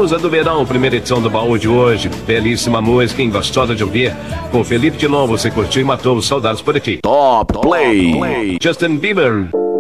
Musa do Verão, primeira edição do baú de hoje. Belíssima música, quem gostosa de ouvir. Com Felipe Dilon, você curtiu e matou os saudades por aqui. Top Play. Justin Bieber.